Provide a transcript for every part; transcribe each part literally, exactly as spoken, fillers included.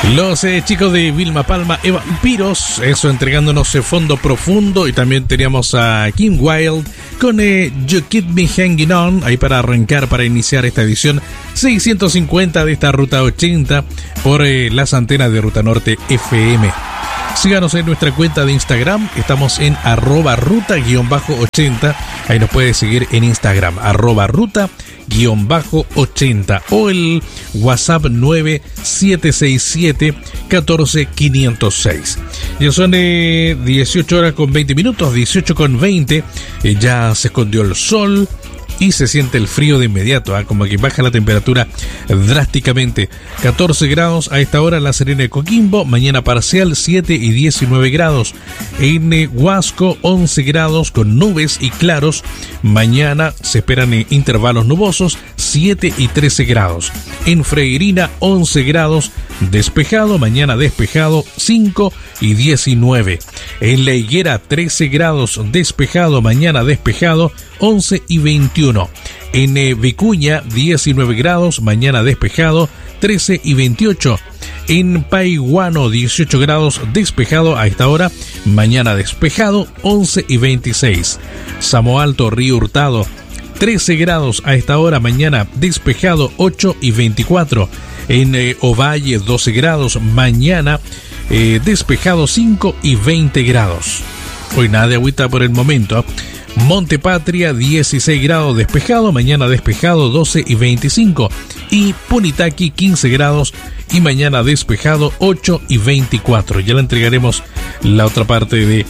Los eh, chicos de Vilma Palma, Eva Piros, eso entregándonos eh, Fondo Profundo, y también teníamos a Kim Wilde con eh, You Keep Me Hanging On, ahí para arrancar, para iniciar esta edición seiscientos cincuenta de esta Ruta ochenta por eh, las antenas de Ruta Norte F M. Síganos en nuestra cuenta de Instagram, estamos en arroba ruta guión bajo ochenta, ahí nos puede seguir en Instagram, arroba ruta guión bajo ochenta, o el WhatsApp nueve siete seis siete uno cuatro cinco cero seis. Ya son eh, dieciocho horas con veinte minutos, dieciocho con veinte, eh, ya se escondió el sol y se siente el frío de inmediato, ¿eh? Como que baja la temperatura drásticamente. catorce grados a esta hora en La Serena de Coquimbo, mañana parcial siete y diecinueve grados. En eh, Huasco once grados con nubes y claros, mañana se esperan eh, intervalos nubosos siete y trece grados. En Freirina once grados despejado, mañana despejado cinco y diecinueve. En La Higuera trece grados despejado, mañana despejado once y veintiuno. En eh, Vicuña diecinueve grados, mañana despejado trece y veintiocho. En Paiguano dieciocho grados despejado a esta hora, mañana despejado once y veintiséis. Samo Alto, Río Hurtado trece grados a esta hora, mañana despejado ocho y veinticuatro. En eh, Ovalle doce grados, mañana eh, despejado cinco y veinte grados. Hoy nada de agüita por el momento. Monte Patria dieciséis grados despejado, mañana despejado doce y veinticinco. Y Punitaqui quince grados y mañana despejado ocho y veinticuatro. Ya le entregaremos la otra parte de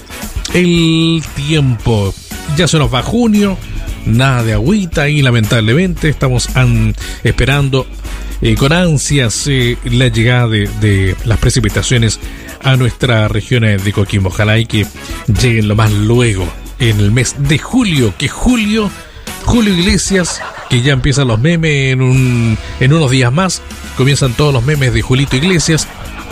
el tiempo. Ya se nos va junio, nada de agüita y lamentablemente estamos an- esperando eh, con ansias eh, la llegada de, de las precipitaciones a nuestra región de Coquimbo. Ojalá y que lleguen lo más luego en el mes de julio, que julio, Julio Iglesias, que ya empiezan los memes en, un, en unos días más, comienzan todos los memes de Julito Iglesias,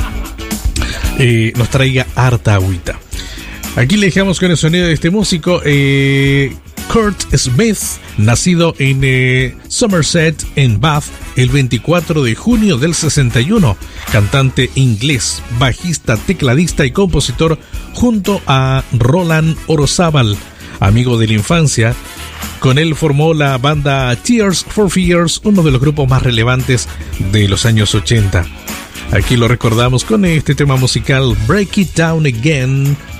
eh, nos traiga harta agüita. Aquí le dejamos con el sonido de este músico, eh, Kurt Smith, nacido en eh, Somerset, en Bath, el veinticuatro de junio del sesenta y uno, cantante inglés, bajista, tecladista y compositor, junto a Roland Orozábal, amigo de la infancia. Con él formó la banda Tears for Fears, uno de los grupos más relevantes de los años ochenta. Aquí lo recordamos con este tema musical, Break It Down Again,